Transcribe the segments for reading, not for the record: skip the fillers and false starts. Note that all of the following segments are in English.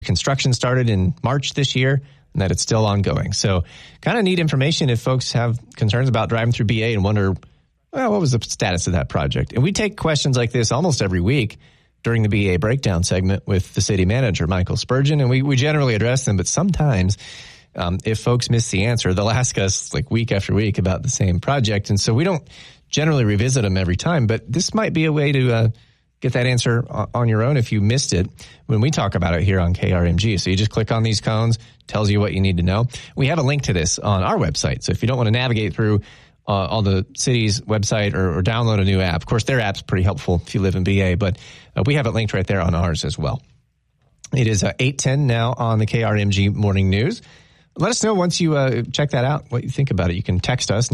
Construction started in March this year and that it's still ongoing. So kind of neat information if folks have concerns about driving through BA and wonder, well, what was the status of that project? And we take questions like this almost every week during the BA breakdown segment with the city manager, Michael Spurgeon, and we generally address them, but sometimes if folks miss the answer, they'll ask us like week after week about the same project. And so we don't generally revisit them every time, but this might be a way to get that answer on your own if you missed it when we talk about it here on KRMG. So you just click on these cones, tells you what you need to know. We have a link to this on our website. So if you don't want to navigate through all the city's website or download a new app, of course, their app's pretty helpful if you live in BA, but we have it linked right there on ours as well. It is 8:10 now on the KRMG Morning News. Let us know once you check that out, what you think about it. You can text us,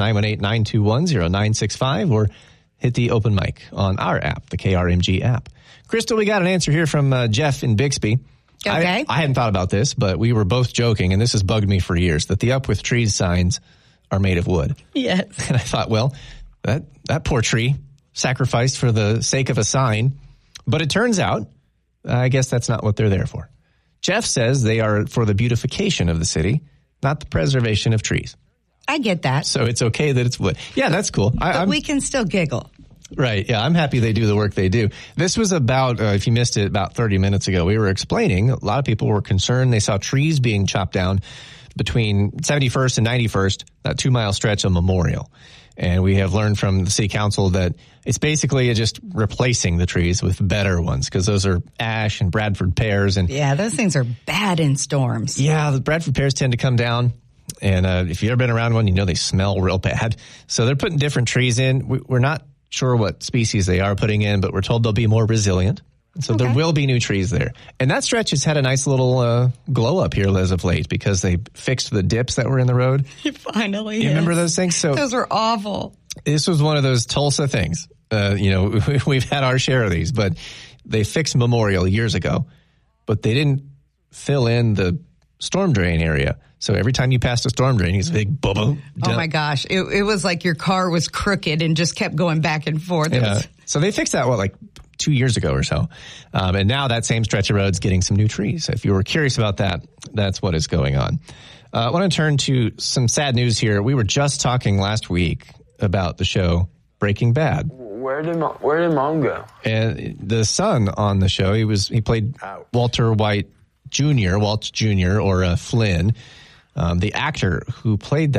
918-921-0965, or hit the open mic on our app, the KRMG app. Crystal, we got an answer here from Jeff in Bixby. Okay. I hadn't thought about this, but we were both joking, and this has bugged me for years, that the Up With Trees signs are made of wood. Yes. And I thought, well, that poor tree sacrificed for the sake of a sign. But it turns out, I guess that's not what they're there for. Jeff says they are for the beautification of the city, not the preservation of trees. I get that. So it's okay that it's wood. Yeah, that's cool. But we can still giggle. Right. Yeah, I'm happy they do the work they do. This was about, if you missed it, about 30 minutes ago. We were explaining, a lot of people were concerned. They saw trees being chopped down between 71st and 91st, that 2-mile stretch of Memorial. And we have learned from the city council that it's basically just replacing the trees with better ones, because those are ash and Bradford pears. And yeah, those things are bad in storms. Yeah, the Bradford pears tend to come down. And if you've ever been around one, you know they smell real bad. So they're putting different trees in. We're not sure what species they are putting in, but we're told they'll be more resilient. So there will be new trees there. And that stretch has had a nice little glow up here as of late because they fixed the dips that were in the road. Finally. You remember those things? So those were awful. This was one of those Tulsa things. We've had our share of these, but they fixed Memorial years ago, but they didn't fill in the storm drain area. So every time you passed a storm drain, it's a big boom. Oh my gosh. It was like your car was crooked and just kept going back and forth. Yeah. So they fixed that, like 2 years ago or so. And now that same stretch of road's getting some new trees. So if you were curious about that, that's what is going on. I want to turn to some sad news here. We were just talking last week about the show Breaking Bad. Where did Mom go? And the son on the show, he played Walter White Jr., Walt Jr., or Flynn. The actor who played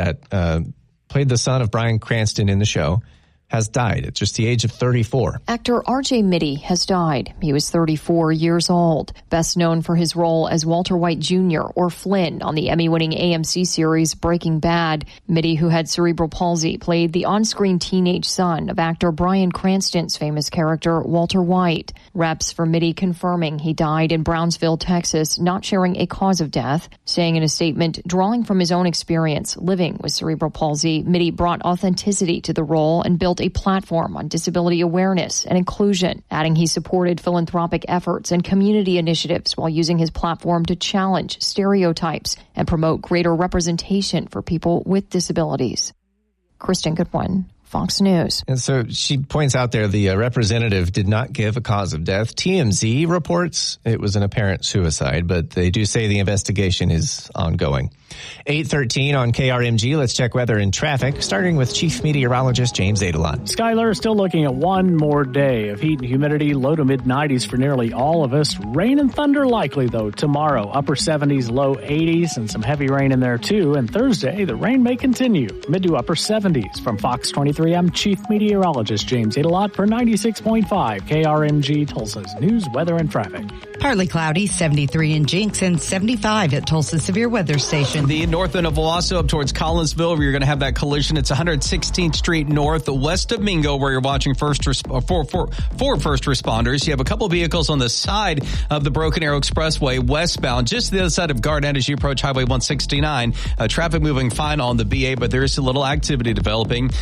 the son of Bryan Cranston in the show, has died at just the age of 34. Actor R.J. Mitty has died. He was 34 years old, best known for his role as Walter White Jr. or Flynn on the Emmy-winning AMC series Breaking Bad. Mitty, who had cerebral palsy, played the on-screen teenage son of actor Bryan Cranston's famous character Walter White. Reps for Mitty confirming he died in Brownsville, Texas, not sharing a cause of death, saying in a statement, drawing from his own experience living with cerebral palsy, Mitty brought authenticity to the role and built a platform on disability awareness and inclusion, adding he supported philanthropic efforts and community initiatives while using his platform to challenge stereotypes and promote greater representation for people with disabilities. Kristen Goodwin, Fox News. And so she points out there the representative did not give a cause of death. TMZ reports it was an apparent suicide, but they do say the investigation is ongoing. 8:13 on KRMG. Let's check weather and traffic, starting with Chief Meteorologist James Adelon. Skylar is still looking at one more day of heat and humidity, low to mid-90s for nearly all of us. Rain and thunder likely, though, tomorrow. Upper 70s, low 80s, and some heavy rain in there, too. And Thursday, the rain may continue. Mid to upper 70s. From Fox 23, I'm Chief Meteorologist James Adelon for 96.5 KRMG, Tulsa's news, weather, and traffic. Partly cloudy, 73 in Jinx, and 75 at Tulsa Severe Weather Station. The north end of Owasso up towards Collinsville, where you're going to have that collision. It's 116th Street North, west of Mingo, where you're watching for first responders. You have a couple vehicles on the side of the Broken Arrow Expressway westbound, just the other side of Garnett as you approach Highway 169. Traffic moving fine on the BA, but there is a little activity developing. And the big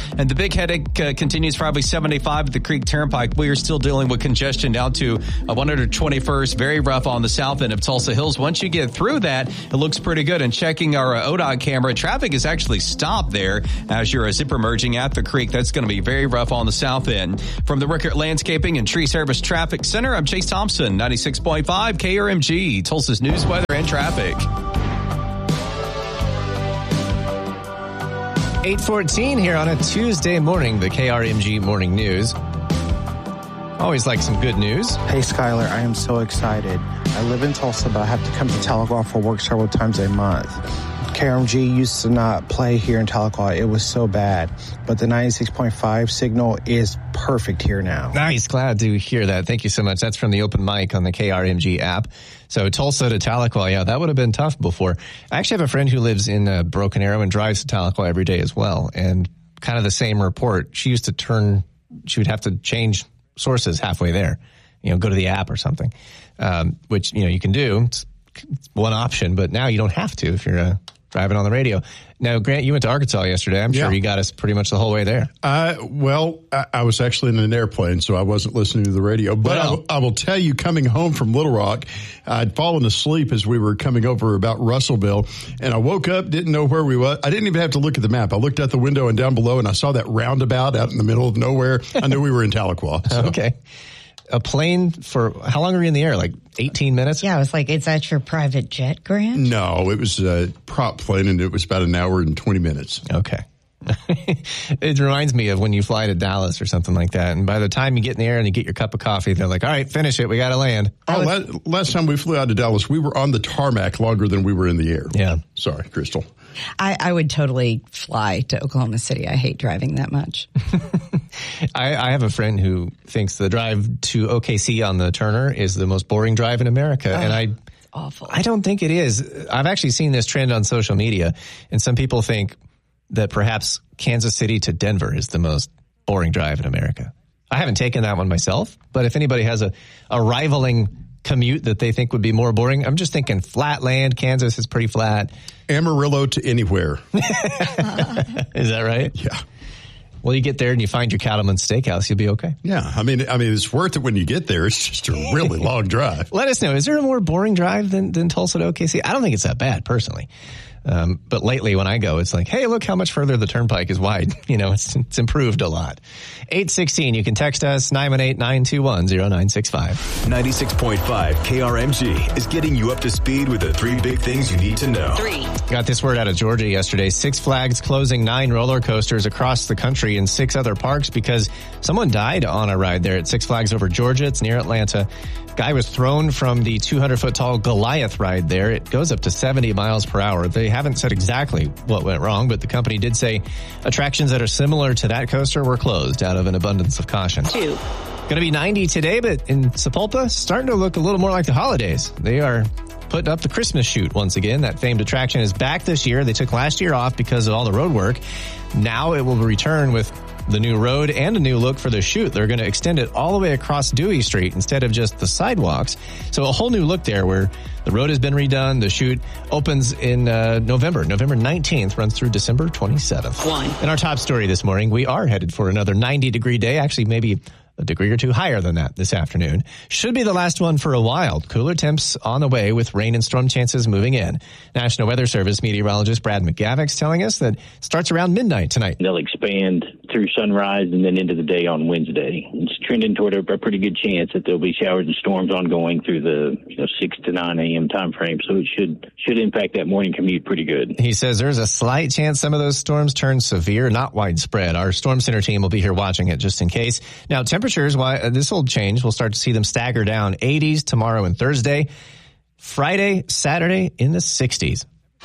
big headache continues probably 75 at the Creek Turnpike. We are still dealing with congestion down to 121st. Very rough on the south end of Tulsa Hills. Once you get through that, it looks pretty good. And checking our ODOT camera, traffic is actually stopped there as you're zipper merging at the creek. That's going to be very rough on the south end. From the Rickert Landscaping and Tree Service Traffic Center, I'm Chase Thompson, 96.5 KRMG, Tulsa's news, weather, and traffic. 8:14 here on a Tuesday morning, the KRMG Morning News. Always like some good news. Hey, Skylar, I am so excited. I live in Tulsa, but I have to come to Tahlequah for work several times a month. KRMG used to not play here in Tahlequah. It was so bad. But the 96.5 signal is perfect here now. Nice. Glad to hear that. Thank you so much. That's from the open mic on the KRMG app. So Tulsa to Tahlequah, yeah, that would have been tough before. I actually have a friend who lives in Broken Arrow and drives to Tahlequah every day as well. And kind of the same report. She would have to change sources halfway there, go to the app or something, which, you can do. It's one option, but now you don't have to if you're driving on the radio. Now, Grant, you went to Arkansas yesterday. I'm sure you got us pretty much the whole way there. I was actually in an airplane, so I wasn't listening to the radio. But I will tell you, coming home from Little Rock, I'd fallen asleep as we were coming over about Russellville, and I woke up, didn't know where we were. I didn't even have to look at the map. I looked out the window and down below, and I saw that roundabout out in the middle of nowhere. I knew we were in Tahlequah. So. Okay. A plane for, how long were you in the air? Like 18 minutes? Yeah, I was like, is that your private jet, Grant? No, it was a prop plane, and it was about an hour and 20 minutes. Okay. It reminds me of when you fly to Dallas or something like that. And by the time you get in the air and you get your cup of coffee, they're like, all right, finish it. We got to land. Last time we flew out to Dallas, we were on the tarmac longer than we were in the air. Yeah. Sorry, Crystal. I would totally fly to Oklahoma City. I hate driving that much. I have a friend who thinks the drive to OKC on the Turner is the most boring drive in America. And awful. I don't think it is. I've actually seen this trend on social media, and some people think that perhaps Kansas City to Denver is the most boring drive in America. I haven't taken that one myself, but if anybody has a rivaling commute that they think would be more boring, I'm just thinking flat land. Kansas is pretty flat. Amarillo to anywhere. Is that right? Yeah. Well, you get there and you find your Cattleman's Steakhouse, you'll be okay. Yeah. I mean, it's worth it when you get there. It's just a really long drive. Let us know. Is there a more boring drive than Tulsa to OKC? I don't think it's that bad, personally. But lately when I go, it's like, hey, look how much further the turnpike is wide. It's improved a lot. 816, you can text us 918-921-0965. 96.5 KRMG is getting you up to speed with the 3 big things you need to know. 3. Got this word out of Georgia yesterday. Six Flags closing 9 roller coasters across the country and 6 other parks because someone died on a ride there at Six Flags over Georgia. It's near Atlanta. Guy was thrown from the 200-foot tall Goliath ride there. It goes up to 70 miles per hour. They haven't said exactly what went wrong, but the company did say attractions that are similar to that coaster were closed out of an abundance of caution. 2. Going to be 90 today, but in Sapulpa, starting to look a little more like the holidays. They are putting up the Christmas shoot once again. That famed attraction is back this year. They took last year off because of all the road work. Now it will return with the new road and a new look for the chute. They're going to extend it all the way across Dewey Street instead of just the sidewalks. So a whole new look there where the road has been redone. The chute opens in November 19th, runs through December 27th. 1. In our top story this morning, we are headed for another 90-degree day, actually maybe a degree or two higher than that this afternoon. Should be the last one for a while. Cooler temps on the way with rain and storm chances moving in. National Weather Service meteorologist Brad McGavick's telling us that it starts around midnight tonight. They'll expand through sunrise and then into the day on Wednesday. It's trending toward a pretty good chance that there'll be showers and storms ongoing through the 6 to 9 a.m. time frame. So it should impact that morning commute pretty good. He says there's a slight chance some of those storms turn severe, not widespread. Our Storm Center team will be here watching it just in case. Now, temperatures, this will change. We'll start to see them stagger down. 80s tomorrow and Thursday. Friday, Saturday in the 60s.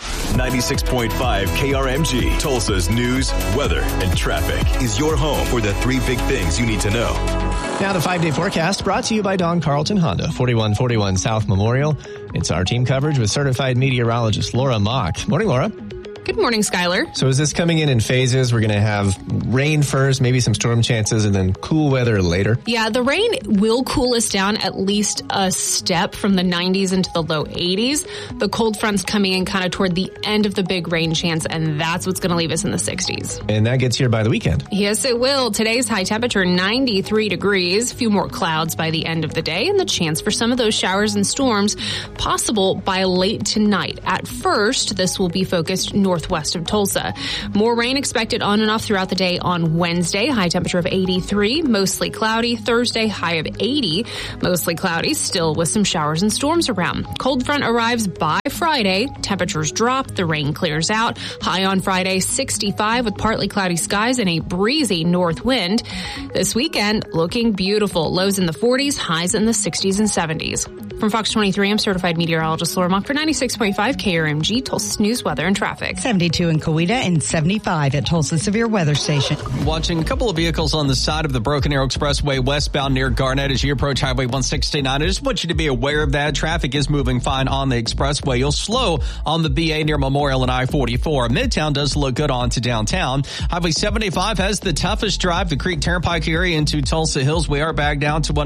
96.5 KRMG, Tulsa's news, weather, and traffic is your home for the 3 big things you need to know. Now the 5-day forecast brought to you by Don Carlton Honda, 4141 South Memorial. It's our team coverage with certified meteorologist Laura Mock. Morning, Laura. Good morning, Skylar. So is this coming in phases? We're going to have rain first, maybe some storm chances, and then cool weather later? Yeah, the rain will cool us down at least a step from the 90s into the low 80s. The cold front's coming in kind of toward the end of the big rain chance, and that's what's going to leave us in the 60s. And that gets here by the weekend. Yes, it will. Today's high temperature, 93 degrees. A few more clouds by the end of the day, and the chance for some of those showers and storms possible by late tonight. At first, this will be focused northwest of Tulsa. More rain expected on and off throughout the day on Wednesday. High temperature of 83, mostly cloudy. Thursday, high of 80, mostly cloudy, still with some showers and storms around. Cold front arrives by Friday. Temperatures drop. The rain clears out. High on Friday, 65 with partly cloudy skies and a breezy north wind. This weekend, looking beautiful. Lows in the 40s, highs in the 60s and 70s. From Fox 23, I'm certified meteorologist Laura Mock for 96.5 KRMG, Tulsa's news, weather, and traffic. 72 in Coweta and 75 at Tulsa Severe Weather Station. Watching a couple of vehicles on the side of the Broken Arrow Expressway westbound near Garnett as you approach Highway 169. I just want you to be aware of that. Traffic is moving fine on the expressway. You'll slow on the BA near Memorial and I-44. Midtown does look good on to downtown. Highway 75 has the toughest drive, the Creek Turnpike area into Tulsa Hills. We are back down to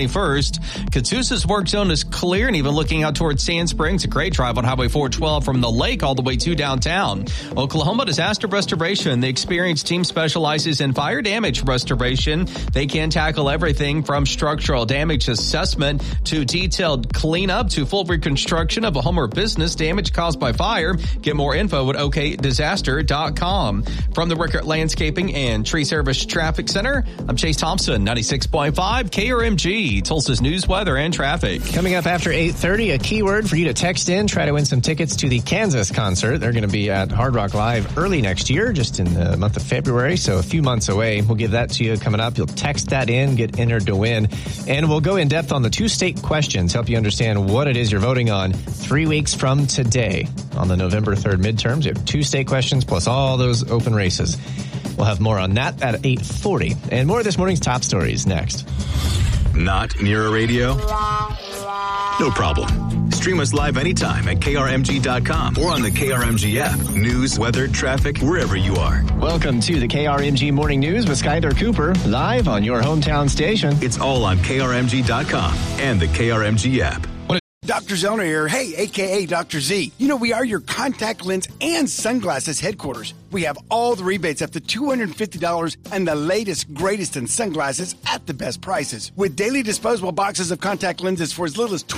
121st. Catoosa's work zone is clear, and even looking out towards Sand Springs, a great drive on Highway 412 from the lake all the way to downtown. Oklahoma Disaster Restoration. The experienced team specializes in fire damage restoration. They can tackle everything from structural damage assessment to detailed cleanup to full reconstruction of a home or business damage caused by fire. Get more info at okdisaster.com. From the Rickert Landscaping and Tree Service Traffic Center, I'm Chase Thompson, 96.5 KRMG, Tulsa's news, weather, and traffic. Coming up after 8:30, a keyword for you to text in. Try to win some tickets to the Kansas concert. They're going to be at Hard Rock Live early next year, just in the month of February, so a few months away. We'll give that to you coming up. You'll text that in, get entered to win, and we'll go in depth on the two state questions, help you understand what it is you're voting on 3 weeks from today on the November 3rd midterms. You have two state questions plus all those open races. We'll have more on that at 8:40, and more of this morning's top stories next. Not near a radio? No problem. Stream us live anytime at krmg.com or on the KRMG app. News, weather, traffic, wherever you are. Welcome to the KRMG Morning News with Skyler Cooper, live on your hometown station. It's all on krmg.com and the KRMG app. Dr. Zellner here. Hey, a.k.a. Dr. Z. You know, we are your contact lens and sunglasses headquarters. We have all the rebates up to $250 and the latest, greatest in sunglasses at the best prices. With daily disposable boxes of contact lenses for as little as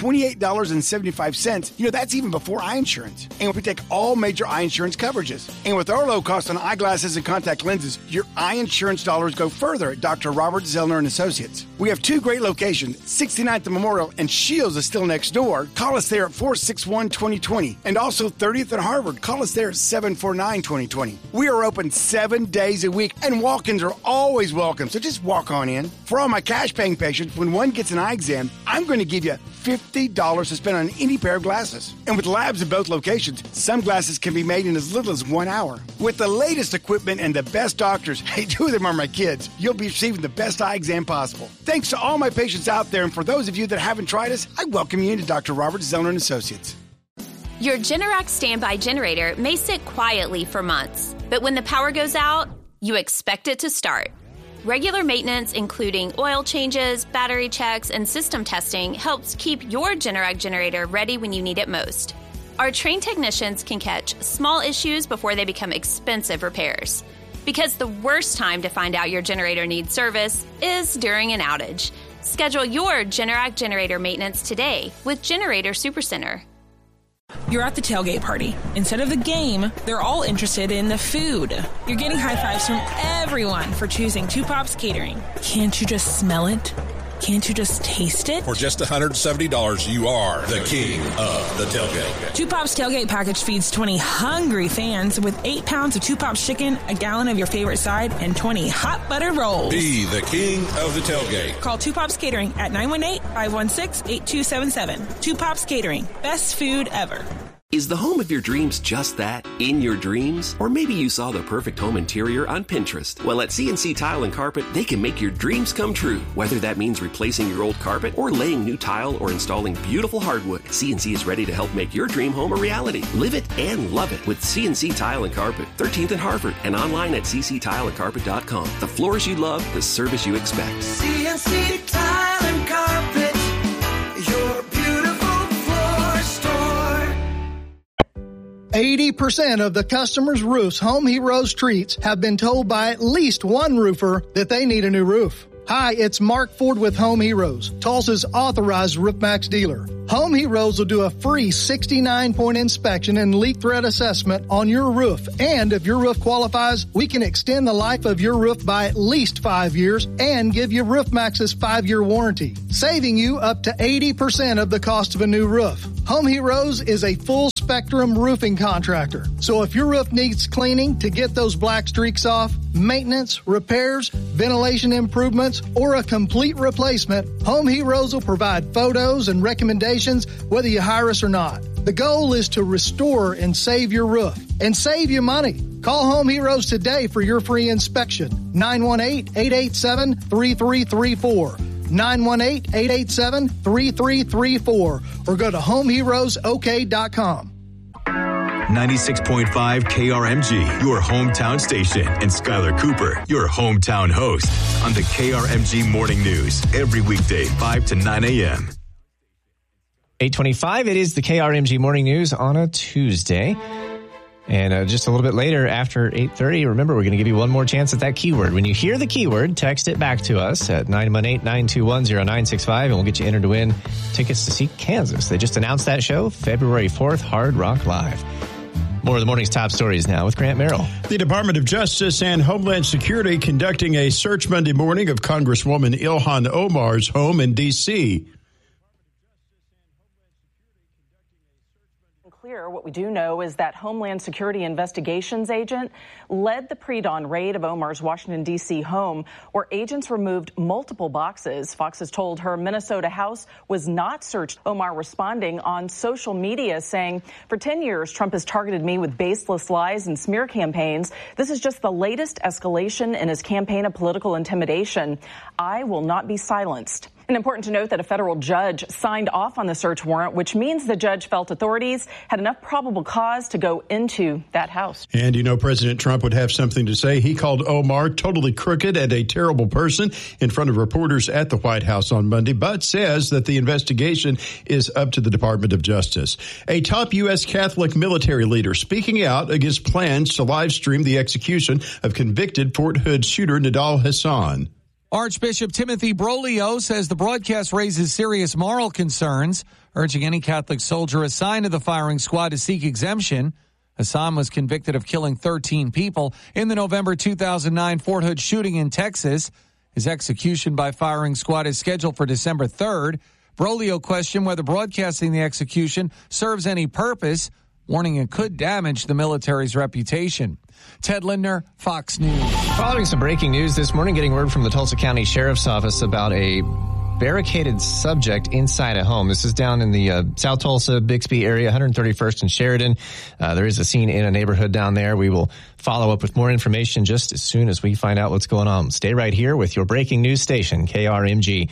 $28.75, you know, that's even before eye insurance. And we take all major eye insurance coverages. And with our low cost on eyeglasses and contact lenses, your eye insurance dollars go further at Dr. Robert Zellner and Associates. We have two great locations, 69th and Memorial, and Shields is still next door. Call us there at 461-2020. And also 30th and Harvard. Call us there at 749-2020. We are open 7 days a week, and walk-ins are always welcome, so just walk on in. For all my cash-paying patients, when one gets an eye exam, I'm going to give you $50 to spend on any pair of glasses. And with labs at both locations, some glasses can be made in as little as 1 hour. With the latest equipment and the best doctors, hey, two of them are my kids, you'll be receiving the best eye exam possible. Thanks to all my patients out there, and for those of you that haven't tried us, I welcome you into Dr. Robert Zellner and Associates. Your Generac standby generator may sit quietly for months, but when the power goes out, you expect it to start. Regular maintenance, including oil changes, battery checks, and system testing, helps keep your Generac generator ready when you need it most. Our trained technicians can catch small issues before they become expensive repairs. Because the worst time to find out your generator needs service is during an outage. Schedule your Generac generator maintenance today with Generator Supercenter. You're at the tailgate party. Instead of the game, they're all interested in the food. You're getting high fives from everyone for choosing Two Pops Catering. Can't you just smell it? Can't you just taste it? For just $170, you are the king of the tailgate. Two Pops Tailgate Package feeds 20 hungry fans with 8 pounds of Two Pops chicken, a gallon of your favorite side, and 20 hot buttered rolls. Be the king of the tailgate. Call Two Pops Catering at 918-516-8277. Two Pops Catering. Best food ever. Is the home of your dreams just that, in your dreams? Or maybe you saw the perfect home interior on Pinterest. Well, at CNC Tile and Carpet, they can make your dreams come true. Whether that means replacing your old carpet or laying new tile or installing beautiful hardwood, CNC is ready to help make your dream home a reality. Live it and love it with CNC Tile and Carpet, 13th and Harvard, and online at cctileandcarpet.com. The floors you love, the service you expect. CNC Tile and Carpet, your beautiful floor store. 80% of the customers' roofs Home Heroes treats have been told by at least one roofer that they need a new roof. Hi, it's Mark Ford with Home Heroes, Tulsa's authorized RoofMax dealer. Home Heroes will do a free 69-point inspection and leak threat assessment on your roof. And if your roof qualifies, we can extend the life of your roof by at least 5 years and give you RoofMax's 5-year warranty, saving you up to 80% of the cost of a new roof. Home Heroes is a full-spectrum roofing contractor. So if your roof needs cleaning to get those black streaks off, maintenance, repairs, ventilation improvements, or a complete replacement, Home Heroes will provide photos and recommendations whether you hire us or not. The goal is to restore and save your roof and save you money. Call Home Heroes today for your free inspection. 918-887-3334. 918-887-3334. Or go to homeheroesok.com. 96.5 KRMG, your hometown station, and Skylar Cooper, your hometown host, on the KRMG Morning News, every weekday, 5 to 9 a.m. 8:25, it is the KRMG Morning News on a Tuesday. And just a little bit later, after 8:30, remember, we're going to give you one more chance at that keyword. When you hear the keyword, text it back to us at 918-921-0965, and we'll get you entered to win tickets to see Kansas. They just announced that show, February 4th, Hard Rock Live. More of the morning's top stories now with Grant Merrill. The Department of Justice and Homeland Security conducting a search Monday morning of Congresswoman Ilhan Omar's home in D.C. What we do know is that Homeland Security Investigations agent led the pre-dawn raid of Omar's Washington, D.C. home, where agents removed multiple boxes. Fox has told her Minnesota house was not searched. Omar responding on social media saying, for 10 years, Trump has targeted me with baseless lies and smear campaigns. This is just the latest escalation in his campaign of political intimidation. I will not be silenced. And important to note that a federal judge signed off on the search warrant, which means the judge felt authorities had enough probable cause to go into that house. And you know, President Trump would have something to say. He called Omar totally crooked and a terrible person in front of reporters at the White House on Monday, but says that the investigation is up to the Department of Justice. A top U.S. Catholic military leader speaking out against plans to live stream the execution of convicted Fort Hood shooter Nidal Hassan. Archbishop Timothy Broglio says the broadcast raises serious moral concerns, urging any Catholic soldier assigned to the firing squad to seek exemption. Hassan was convicted of killing 13 people in the November 2009 Fort Hood shooting in Texas. His execution by firing squad is scheduled for December 3rd. Broglio questioned whether broadcasting the execution serves any purpose, warning it could damage the military's reputation. Ted Lindner, Fox News. Following some breaking news this morning, getting word from the Tulsa County Sheriff's Office about a barricaded subject inside a home. This is down in the South Tulsa, Bixby area, 131st and Sheridan. There is a scene in a neighborhood down there. We will follow up with more information just as soon as we find out what's going on. Stay right here with your breaking news station, KRMG.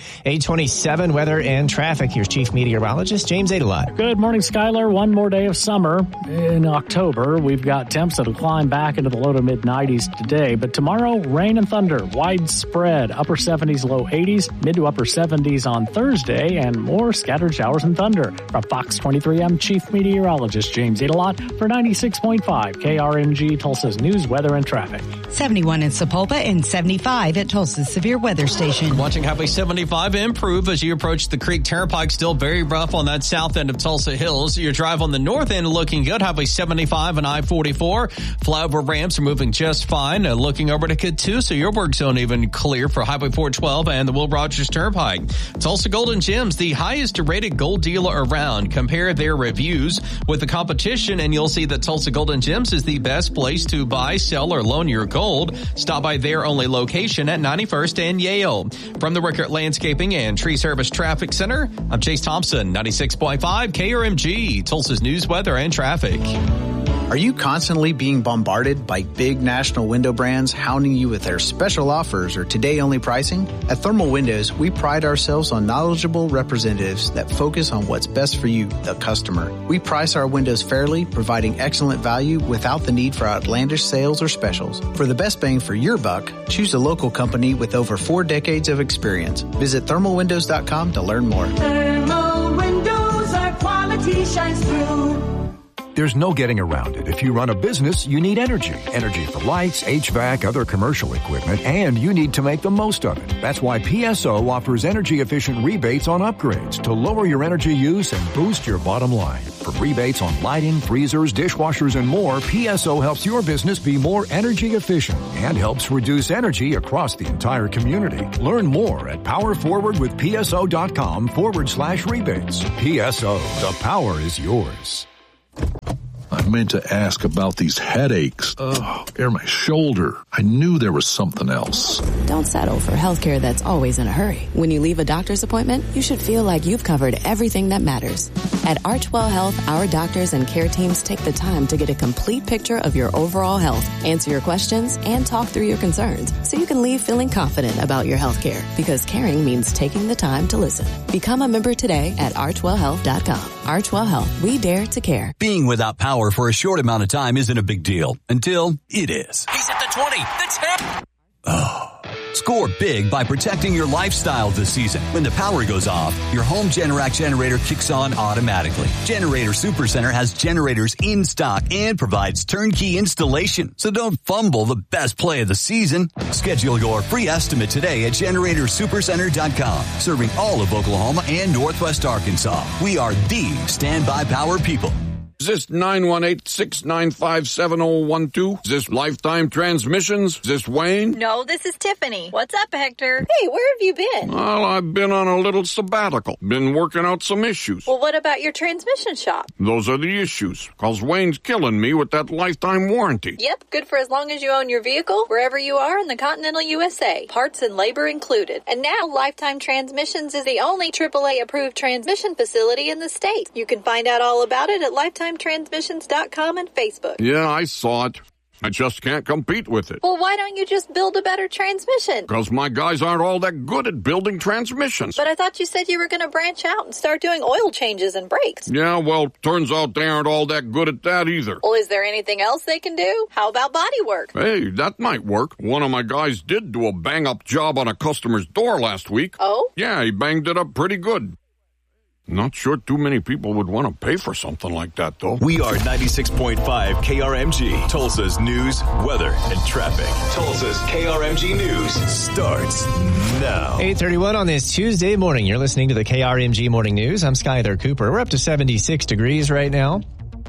827 weather and traffic. Here's Chief Meteorologist James Adelot. Good morning, Skylar. One more day of summer in October. We've got temps that'll climb back into the low to mid 90s today, but tomorrow, rain and thunder, widespread, upper 70s, low 80s, mid to upper 70s on Thursday, and more scattered showers and thunder. From Fox 23, I'm Chief Meteorologist James Adelot for 96.5 KRMG, Tulsa's news, weather, and traffic. 71 in Sapulpa and 75 at Tulsa's Severe Weather Station. Watching Highway 75 improve as you approach the Creek Turnpike. Still very rough on that south end of Tulsa Hills. Your drive on the north end looking good. Highway 75 and I-44. Flyover ramps are moving just fine. Looking over to Kid 2, so your work zone even clear for Highway 412 and the Will Rogers Turnpike. tonight. Tulsa Golden Gems, the highest rated gold dealer around. Compare their reviews with the competition and you'll see that Tulsa Golden Gems is the best place to buy, sell, or loan your gold. Stop by their only location at 91st and Yale. From the Rickert Landscaping and Tree Service Traffic Center, I'm Chase Thompson, 96.5 KRMG, Tulsa's news, weather, and traffic. Are you constantly being bombarded by big national window brands hounding you with their special offers or today-only pricing? At Thermal Windows, we pride ourselves on knowledgeable representatives that focus on what's best for you, the customer. We price our windows fairly, providing excellent value without the need for outlandish sales or specials. For the best bang for your buck, choose a local company with over 4 decades of experience. Visit thermalwindows.com to learn more. Thermal windows, our quality shines through. There's no getting around it. If you run a business, you need energy. Energy for lights, HVAC, other commercial equipment, and you need to make the most of it. That's why PSO offers energy-efficient rebates on upgrades to lower your energy use and boost your bottom line. For rebates on lighting, freezers, dishwashers, and more, PSO helps your business be more energy efficient and helps reduce energy across the entire community. Learn more at powerforwardwithpso.com/rebates. PSO, the power is yours. I meant to ask about these headaches. My shoulder. I knew there was something else. Don't settle for healthcare that's always in a hurry. When you leave a doctor's appointment, you should feel like you've covered everything that matters. At Archwell Health, our doctors and care teams take the time to get a complete picture of your overall health, answer your questions, and talk through your concerns so you can leave feeling confident about your healthcare, because caring means taking the time to listen. Become a member today at archwellhealth.com. Archwell Health, we dare to care. Being without power for a short amount of time isn't a big deal until it is. He's at the 20. The 10. Score big by protecting your lifestyle this season. When the power goes off, your home Generac generator kicks on automatically. Generator Supercenter has generators in stock and provides turnkey installation. So don't fumble the best play of the season. Schedule your free estimate today at GeneratorSupercenter.com. Serving all of Oklahoma and Northwest Arkansas. We are the standby power people. Is this 918-695-7012? Is this Lifetime Transmissions? Is this Wayne? No, this is Tiffany. What's up, Hector? Hey, where have you been? Well, I've been on a little sabbatical. Been working out some issues. Well, what about your transmission shop? Those are the issues, because Wayne's killing me with that lifetime warranty. Yep, good for as long as you own your vehicle, wherever you are in the continental USA. Parts and labor included. And now Lifetime Transmissions is the only AAA-approved transmission facility in the state. You can find out all about it at LifetimeTransmissions.com and Facebook. Yeah, I saw it. I just can't compete with it. Well, why don't you just build a better transmission? Because my guys aren't all that good at building transmissions. But I thought you said you were going to branch out and start doing oil changes and brakes. Yeah, well, turns out they aren't all that good at that either. Well, is there anything else they can do? How about body work? Hey, that might work. One of my guys did do a bang-up job on a customer's door last week. Oh? Yeah, he banged it up pretty good. Not sure too many people would want to pay for something like that, though. We are 96.5 KRMG, Tulsa's news, weather, and traffic. Tulsa's KRMG News starts now. 8:31 on this Tuesday morning. You're listening to the KRMG Morning News. I'm Skyler Cooper. We're up to 76 degrees right now.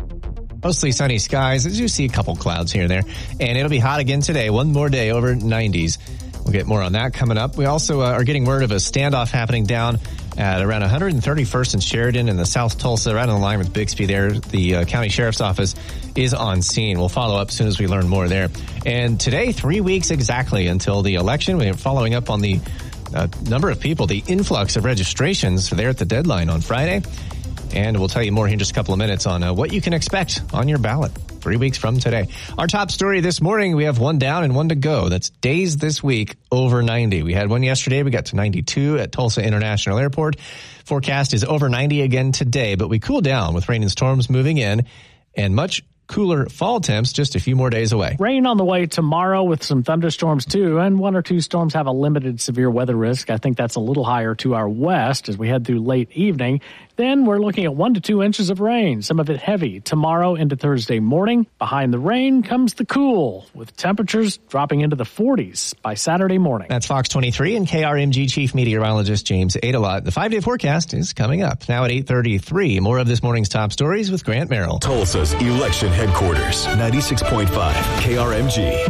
Mostly sunny skies. As you see, a couple clouds here and there. And it'll be hot again today. One more day over 90s. We'll get more on that coming up. We also are getting word of a standoff happening down at around 131st and Sheridan in the South Tulsa, right on the line with Bixby there. The county sheriff's office is on scene. We'll follow up as soon as we learn more there. And today, 3 weeks exactly until the election. We're following up on the number of people, the influx of registrations there at the deadline on Friday. And we'll tell you more here in just a couple of minutes on what you can expect on your ballot 3 weeks from today. Our top story this morning, we have one down and one to go. That's days this week over 90. We had one yesterday. We got to 92 at Tulsa International Airport. Forecast is over 90 again today, but we cool down with rain and storms moving in and much cooler fall temps just a few more days away. Rain on the way tomorrow with some thunderstorms too, and one or two storms have a limited severe weather risk. I think that's a little higher to our west as we head through late evening. Then we're looking at 1 to 2 inches of rain, some of it heavy tomorrow into Thursday morning. Behind the rain comes the cool, with temperatures dropping into the 40s by Saturday morning. That's Fox 23 and KRMG Chief Meteorologist James Adelot. The 5-day forecast is coming up now at 8:33. More of this morning's top stories with Grant Merrill. Tulsa's election headquarters, 96.5 KRMG.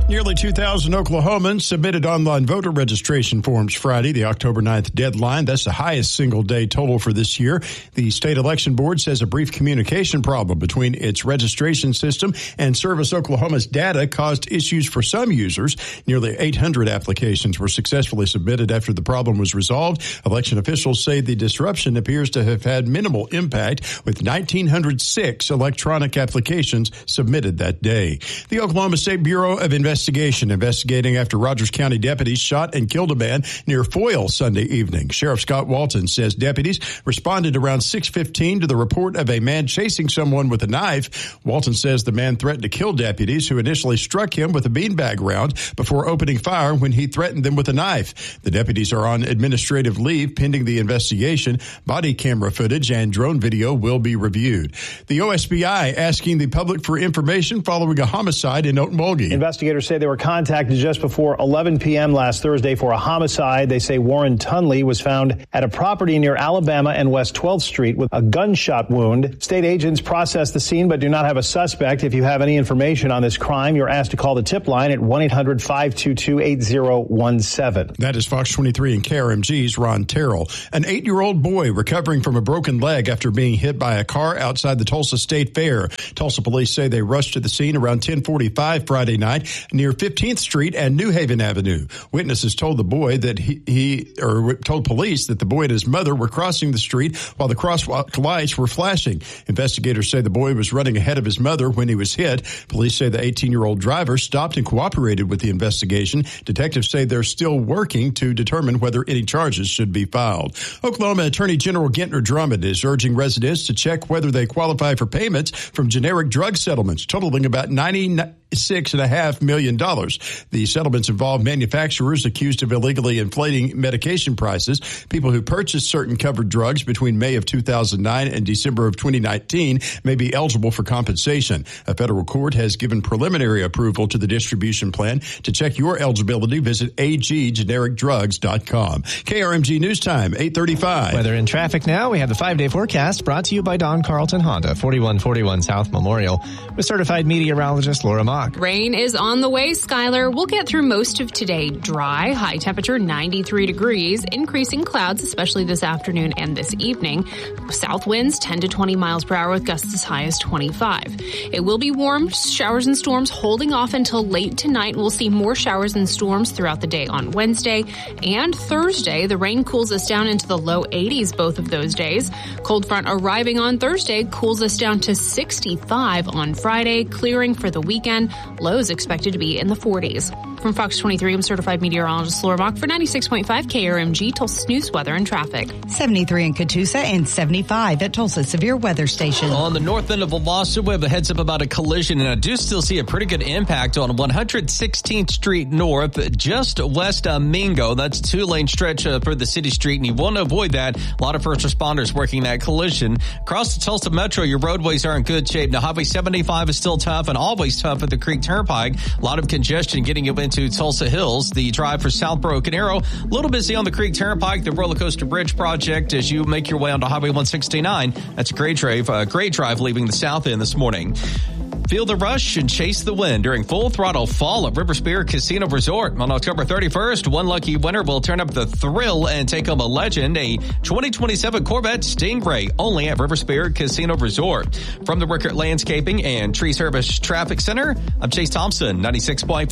Nearly 2,000 Oklahomans submitted online voter registration forms Friday, the October 9th deadline. That's the highest single-day total for this year. The state election board says a brief communication problem between its registration system and Service Oklahoma's data caused issues for some users. Nearly 800 applications were successfully submitted after the problem was resolved. Election officials say the disruption appears to have had minimal impact, with 1,906 electronic applications submitted that day. The Oklahoma State Bureau of investigating after Rogers County deputies shot and killed a man near Foyle Sunday evening. Sheriff Scott Walton says deputies responded around 6:15 to the report of a man chasing someone with a knife. Walton says the man threatened to kill deputies who initially struck him with a beanbag round before opening fire when he threatened them with a knife. The deputies are on administrative leave pending the investigation. Body camera footage and drone video will be reviewed. The OSBI asking the public for information following a homicide in Okmulgee. Investigators say they were contacted just before 11 p.m. last Thursday for a homicide. They say Warren Tunley was found at a property near Alabama and West 12th Street with a gunshot wound. State agents processed the scene but do not have a suspect. If you have any information on this crime, you're asked to call the tip line at 1-800-522-8017. That is Fox 23 and KRMG's Ron Terrell. An 8-year-old boy recovering from a broken leg after being hit by a car outside the Tulsa State Fair. Tulsa police say they rushed to the scene around 10:45 Friday night near 15th Street and New Haven Avenue. Witnesses told the boy that told police that the boy and his mother were crossing the street while the crosswalk lights were flashing. Investigators say the boy was running ahead of his mother when he was hit. Police say the 18-year-old driver stopped and cooperated with the investigation. Detectives say they're still working to determine whether any charges should be filed. Oklahoma Attorney General Gentner Drummond is urging residents to check whether they qualify for payments from generic drug settlements totaling about $96.5 million. The settlements involve manufacturers accused of illegally inflating medication prices. People who purchased certain covered drugs between May of 2009 and December of 2019 may be eligible for compensation. A federal court has given preliminary approval to the distribution plan. To check your eligibility, visit aggenericdrugs.com. KRMG News Time, 8:35. Weather and traffic now. We have the 5-day forecast brought to you by Don Carlton Honda, 4141 South Memorial, with certified meteorologist Laura Mock. Rain is on the way, Skylar. We'll get through most of today dry, high temperature 93 degrees, increasing clouds, especially this afternoon and this evening. South winds 10 to 20 miles per hour with gusts as high as 25. It will be warm, showers and storms holding off until late tonight. We'll see more showers and storms throughout the day on Wednesday and Thursday. The rain cools us down into the low 80s both of those days. Cold front arriving on Thursday cools us down to 65 on Friday, clearing for the weekend. Lows expected to be in the 40s. From Fox 23, I'm certified meteorologist Laura Mock for 96.5 KRMG, Tulsa's news, weather, and traffic. 73 in Catoosa and 75 at Tulsa Severe Weather Station. On the north end of Owasso, we have a heads up about a collision, and I do still see a pretty good impact on 116th Street North, just west of Mingo. That's a 2-lane stretch for the city street, and you want to avoid that. A lot of first responders working that collision. Across the Tulsa Metro, your roadways are in good shape. Now, Highway 75 is still tough and always tough at the Creek Turnpike. A lot of congestion getting you into Tulsa Hills. The drive for South Broken Arrow, a little busy on the Creek Turnpike, the Roller Coaster Bridge project as you make your way onto Highway 169. That's a great drive leaving the south end this morning. Feel the rush and chase the wind during Full Throttle Fall at River Spirit Casino Resort. On October 31st, one lucky winner will turn up the thrill and take home a legend, a 2027 Corvette Stingray, only at River Spirit Casino Resort. From the Rickert Landscaping and Tree Service Traffic Center, I'm Chase Thompson, 96.5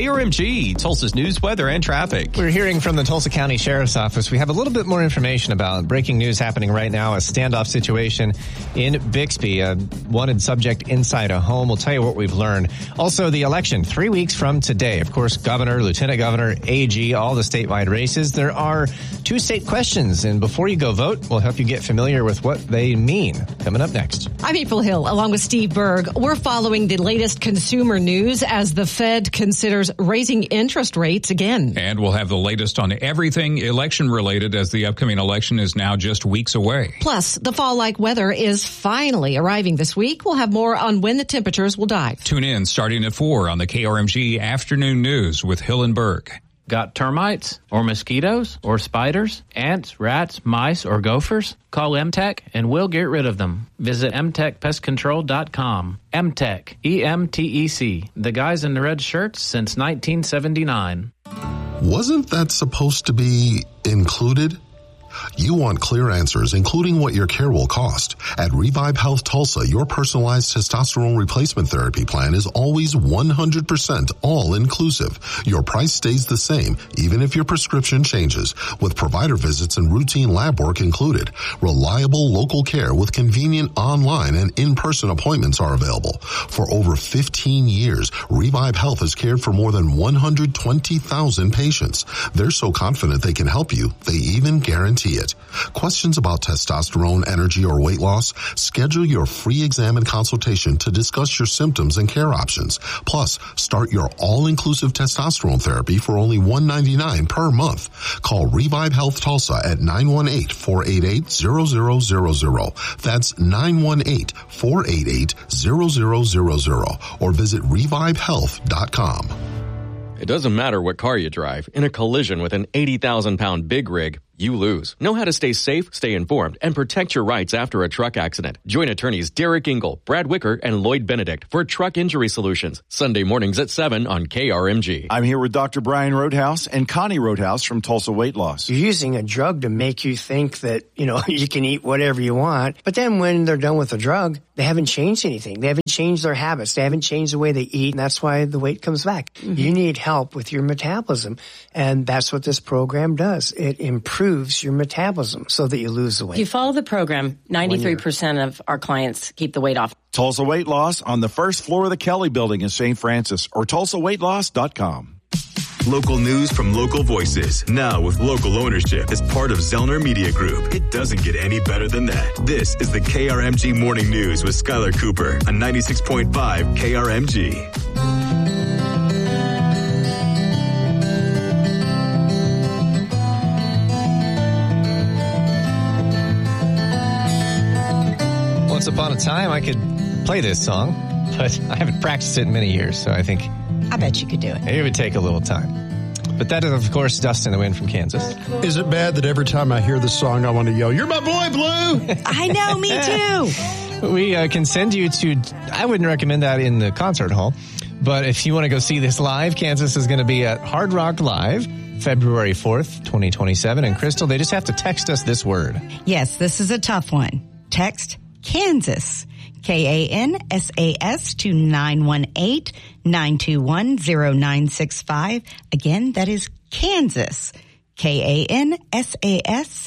KRMG, Tulsa's news, weather, and traffic. We're hearing from the Tulsa County Sheriff's Office. We have a little bit more information about breaking news happening right now, a standoff situation in Bixby, a wanted subject inside a home. We'll tell you what we've learned. Also, the election 3 weeks from today. Of course, governor, lieutenant governor, AG, all the statewide races. There are 2 state questions, and before you go vote, we'll help you get familiar with what they mean. Coming up next. I'm April Hill, along with Steve Berg. We're following the latest consumer news as the Fed considers raising interest rates again. And we'll have the latest on everything election-related as the upcoming election is now just weeks away. Plus, the fall-like weather is finally arriving this week. We'll have more on when the temperatures will dive. Tune in starting at 4 on the KRMG Afternoon News with Hill and Berg. Got termites or mosquitoes or spiders, ants, rats, mice, or gophers? Call MTech and we'll get rid of them. Visit MTechPestControl.com. MTech, E-M-T-E-C, the guys in the red shirts since 1979. Wasn't that supposed to be included? You want clear answers, including what your care will cost. At Revive Health Tulsa, your personalized testosterone replacement therapy plan is always 100% all-inclusive. Your price stays the same, even if your prescription changes, with provider visits and routine lab work included. Reliable local care with convenient online and in-person appointments are available. For over 15 years, Revive Health has cared for more than 120,000 patients. They're so confident they can help you, they even guarantee it. Questions about testosterone, energy, or weight loss? Schedule your free exam and consultation to discuss your symptoms and care options. Plus, start your all-inclusive testosterone therapy for only $199 per month. Call Revive Health Tulsa at 918-488-0000. That's 918-488-0000. Or visit revivehealth.com. It doesn't matter what car you drive. In a collision with an 80,000-pound big rig, you lose. Know how to stay safe, stay informed, and protect your rights after a truck accident. Join attorneys Derek Engel, Brad Wicker, and Lloyd Benedict for Truck Injury Solutions. Sunday mornings at 7 on KRMG. I'm here with Dr. Brian Roadhouse and Connie Roadhouse from Tulsa Weight Loss. You're using a drug to make you think that, you can eat whatever you want. But then when they're done with the drug, they haven't changed anything. They haven't changed their habits. They haven't changed the way they eat. And that's why the weight comes back. Mm-hmm. You need help with your metabolism. And that's what this program does. It improves your metabolism so that you lose the weight. If you follow the program, 93% of our clients keep the weight off. Tulsa Weight Loss on the first floor of the Kelly Building in St. Francis or TulsaWeightLoss.com. Local news from local voices. Now with local ownership as part of Zellner Media Group. It doesn't get any better than that. This is the KRMG Morning News with Skylar Cooper on 96.5 KRMG. Once upon a time, I could play this song, but I haven't practiced it in many years, so I think... I bet you could do it. It would take a little time. But that is, of course, Dust in the Wind from Kansas. Is it bad that every time I hear this song, I want to yell, "You're my boy, Blue"? I know, me too. We can send you to... I wouldn't recommend that in the concert hall, but if you want to go see this live, Kansas is going to be at Hard Rock Live, February 4th, 2027. And Crystal, they just have to text us this word. Yes, this is a tough one. Text Kansas, KANSAS to 918-921-0965. Again, that is Kansas, KANSAS,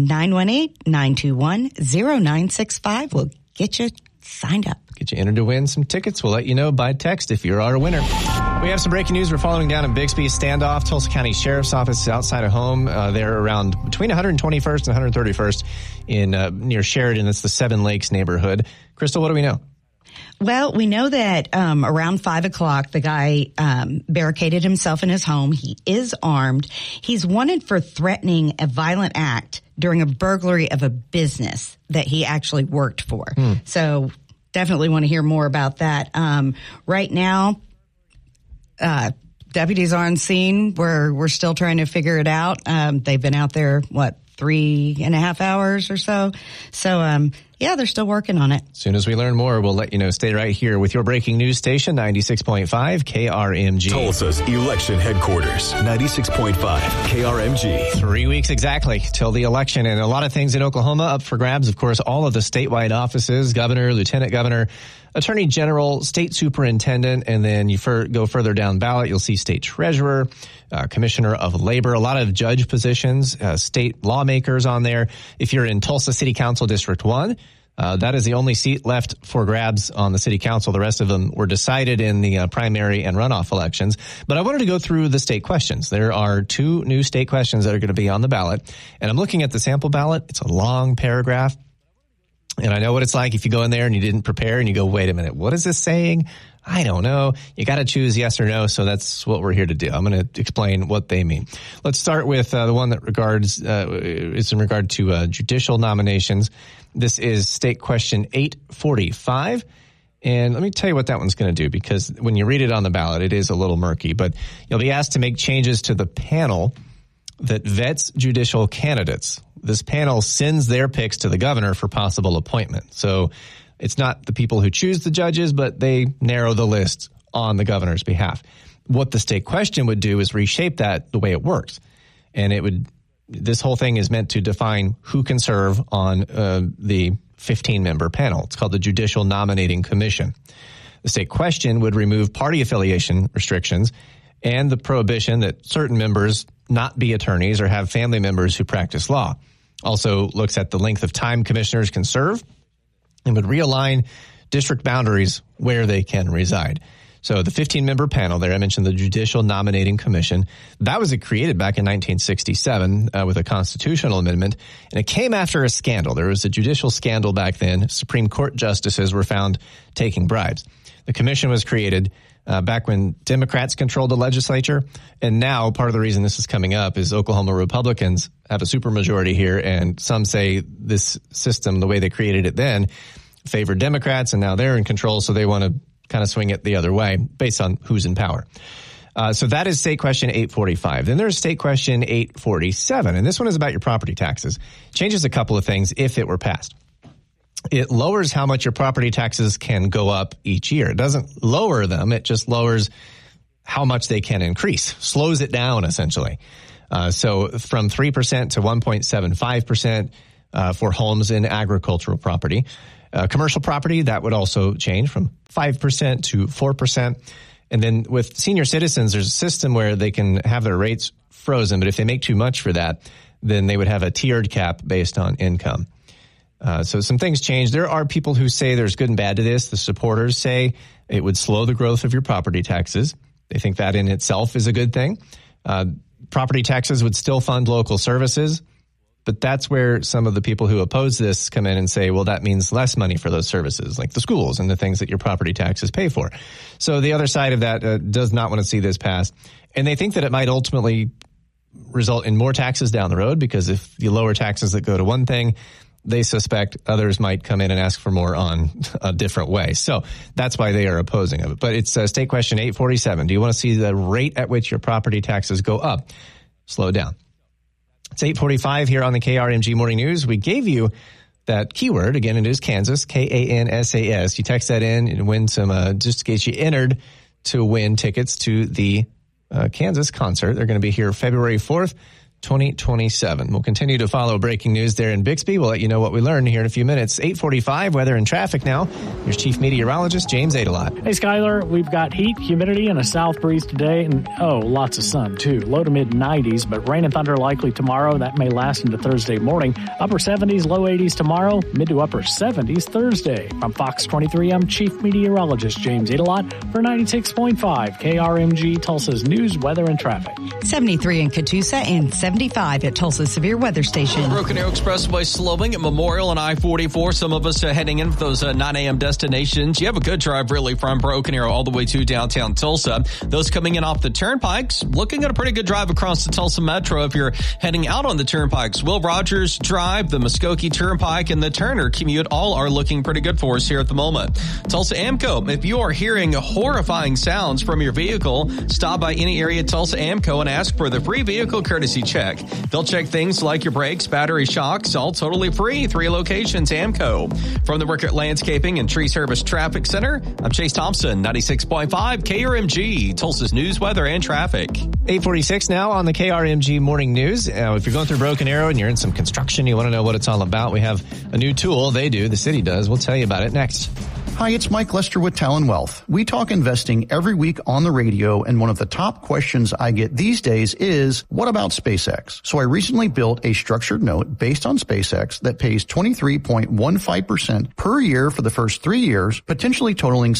918-921-0965. We'll get you signed up. Get you entered to win some tickets. We'll let you know by text if you're our winner. We have some breaking news. We're following down in Bixby standoff. Tulsa County Sheriff's Office is outside of home. They're around between 121st and 131st in near Sheridan. It's the Seven Lakes neighborhood. Crystal, what do we know? Well, we know that around 5 o'clock, the guy barricaded himself in his home. He is armed. He's wanted for threatening a violent act during a burglary of a business that he actually worked for. So definitely want to hear more about that. Right now, deputies are on scene. We're still trying to figure it out. They've been out there, 3.5 hours or so. So, yeah, they're still working on it. As soon as we learn more, we'll let you know. Stay right here with your breaking news station, 96.5 KRMG. Tulsa's election headquarters, 96.5 KRMG. 3 weeks exactly till the election, and a lot of things in Oklahoma up for grabs. Of course, all of the statewide offices, governor, lieutenant governor, attorney general, state superintendent, and then you go further down ballot, you'll see state treasurer, commissioner of labor, a lot of judge positions, state lawmakers on there. If you're in Tulsa City Council District 1, that is the only seat left for grabs on the city council. The rest of them were decided in the primary and runoff elections. But I wanted to go through the state questions. There are 2 new state questions that are going to be on the ballot. And I'm looking at the sample ballot. It's a long paragraph. And I know what it's like if you go in there and you didn't prepare and you go, wait a minute, what is this saying? I don't know. You got to choose yes or no. So that's what we're here to do. I'm going to explain what they mean. Let's start with the one that is in regard to judicial nominations. This is state question 845. And let me tell you what that one's going to do, because when you read it on the ballot, it is a little murky. But you'll be asked to make changes to the panel that vets judicial candidates. This panel sends their picks to the governor for possible appointment. So it's not the people who choose the judges, but they narrow the list on the governor's behalf. What the state question would do is reshape that the way it works. And this whole thing is meant to define who can serve on the 15-member panel. It's called the Judicial Nominating Commission. The state question would remove party affiliation restrictions and the prohibition that certain members not be attorneys or have family members who practice law. Also looks at the length of time commissioners can serve and would realign district boundaries where they can reside. So the 15-member panel there, I mentioned the Judicial Nominating Commission, that was created back in 1967 with a constitutional amendment, and it came after a scandal. There was a judicial scandal back then. Supreme Court justices were found taking bribes. The commission was created back when Democrats controlled the legislature, and now part of the reason this is coming up is Oklahoma Republicans have a supermajority here, and some say this system, the way they created it then, favored Democrats, and now they're in control, so they want to kind of swing it the other way based on who's in power. So that is state question 845. Then there's state question 847, and this one is about your property taxes. Changes a couple of things if it were passed. It lowers how much your property taxes can go up each year. It doesn't lower them. It just lowers how much they can increase, slows it down essentially. So from 3% to 1.75% for homes in agricultural property. Commercial property, that would also change from 5% to 4%. And then with senior citizens, there's a system where they can have their rates frozen, but if they make too much for that, then they would have a tiered cap based on income. So some things change. There are people who say there's good and bad to this. The supporters say it would slow the growth of your property taxes. They think that in itself is a good thing. Property taxes would still fund local services. But that's where some of the people who oppose this come in and say, well, that means less money for those services, like the schools and the things that your property taxes pay for. So the other side of that does not want to see this passed. And they think that it might ultimately result in more taxes down the road, because if you lower taxes that go to one thing, they suspect others might come in and ask for more on a different way. So that's why they are opposing of it. But it's state question 847. Do you want to see the rate at which your property taxes go up slow down? It's 8:45 here on the KRMG Morning News. We gave you that keyword. Again, it is Kansas, Kansas. You text that in and win some, just in case you entered to win tickets to the Kansas concert. They're going to be here February 4th, 2027. We'll continue to follow breaking news there in Bixby. We'll let you know what we learned here in a few minutes. 8:45, weather and traffic now. Here's Chief Meteorologist James Adelot. Hey, Skyler, we've got heat, humidity, and a south breeze today, and lots of sun, too. Low to mid-90s, but rain and thunder likely tomorrow. That may last into Thursday morning. Upper 70s, low 80s tomorrow, mid to upper 70s Thursday. From Fox 23, I'm Chief Meteorologist James Adelot for 96.5 KRMG, Tulsa's news, weather, and traffic. 73 in Catoosa and 75 at Tulsa Severe Weather Station. Broken Arrow Expressway slowing at Memorial and I-44. Some of us heading in for those 9 a.m. destinations. You have a good drive really from Broken Arrow all the way to downtown Tulsa. Those coming in off the turnpikes, looking at a pretty good drive across the Tulsa Metro. If you're heading out on the turnpikes, Will Rogers Drive, the Muskogee Turnpike, and the Turner commute all are looking pretty good for us here at the moment. Tulsa AMCO, if you are hearing horrifying sounds from your vehicle, stop by any area at Tulsa AMCO and ask for the free vehicle courtesy check. They'll check things like your brakes, battery, shocks, all totally free. 3 locations, AMCO. From the Rickert Landscaping and Tree Service Traffic Center, I'm Chase Thompson, 96.5 KRMG, Tulsa's news, weather, and traffic. 8:46 now on the KRMG Morning News. If you're going through Broken Arrow and you're in some construction, you want to know what it's all about, we have a new tool. They do. The city does. We'll tell you about it next. Hi, it's Mike Lester with Talon Wealth. We talk investing every week on the radio, and one of the top questions I get these days is, what about SpaceX? So I recently built a structured note based on SpaceX that pays 23.15% per year for the first 3 years, potentially totaling